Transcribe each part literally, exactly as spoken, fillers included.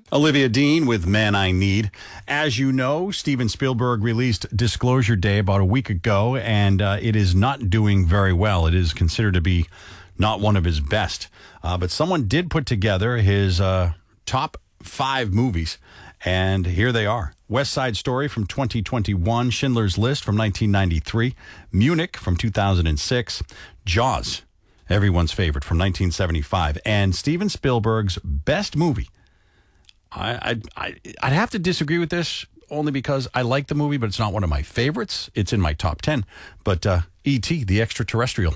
Olivia Dean with Man I Need. As you know, Steven Spielberg released Disclosure Day about a week ago, and uh, it is not doing very well. It is considered to be not one of his best. Uh, but someone did put together his uh, top five movies, and here they are. West Side Story from twenty twenty-one, Schindler's List from nineteen ninety-three, Munich from two thousand six, Jaws, everyone's favorite, from nineteen seventy-five, and Steven Spielberg's best movie. I, I, I'd have to disagree with this only because I like the movie, but it's not one of my favorites. It's in my top ten. But uh, E T, the Extraterrestrial.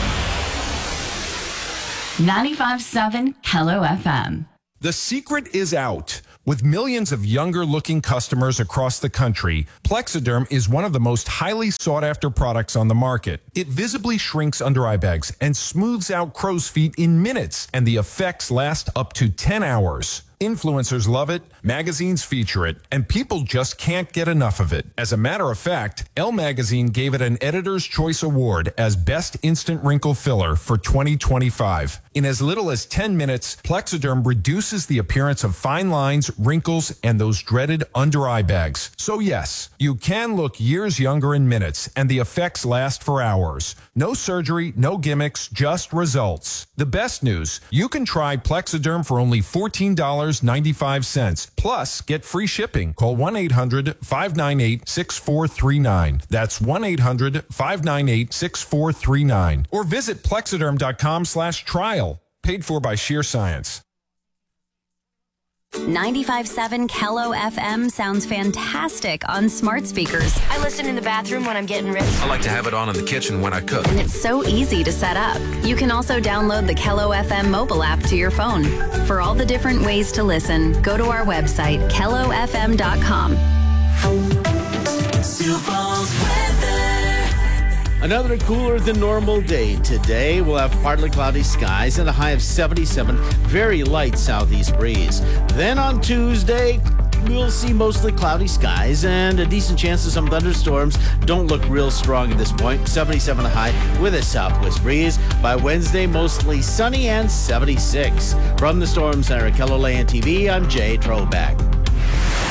ninety-five point seven Hello F M. The secret is out. With millions of younger-looking customers across the country, Plexiderm is one of the most highly sought-after products on the market. It visibly shrinks under-eye bags and smooths out crow's feet in minutes, and the effects last up to ten hours. Influencers love it, magazines feature it, and people just can't get enough of it. As a matter of fact, Elle Magazine gave it an Editor's Choice Award as Best Instant Wrinkle Filler for twenty twenty-five. In as little as ten minutes, Plexiderm reduces the appearance of fine lines, wrinkles, and those dreaded under-eye bags. So yes, you can look years younger in minutes, and the effects last for hours. No surgery, no gimmicks, just results. The best news, you can try Plexiderm for only fourteen dollars and ninety-five cents. Plus, get free shipping. Call one eight hundred five nine eight six four three nine. That's one eight hundred five nine eight six four three nine. Or visit plexiderm.com slash trial. Paid for by Sheer Science. ninety-five point seven Hello F M sounds fantastic on smart speakers. I listen in the bathroom when I'm getting ready. I like to have it on in the kitchen when I cook. And it's so easy to set up. You can also download the Hello F M mobile app to your phone. For all the different ways to listen, go to our website, hello f m dot com. Another cooler than normal day today. We'll have partly cloudy skies and a high of seventy-seven. Very light southeast breeze. Then on Tuesday, we'll see mostly cloudy skies and a decent chance of some thunderstorms. Don't look real strong at this point. seventy-seven high with a southwest breeze. By Wednesday, mostly sunny and seventy-six. From the Storm Center, K E L O L A N T V, I'm Jay Troback.